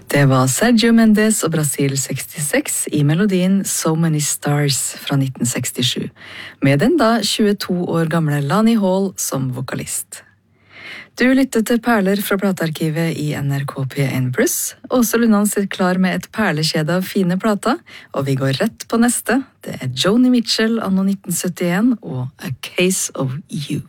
Det var Sergio Mendes og Brasil 66 i melodien So Many Stars fra 1967, med den da 22 år gamle Lani Hall som vokalist. Du lyttet til Perler fra platearkivet i NRK P1+. Åse Lundan sitter klar med et perlekjede av fine plater, og vi går rett på neste. Det er Joni Mitchell anno 1971 og A Case of You.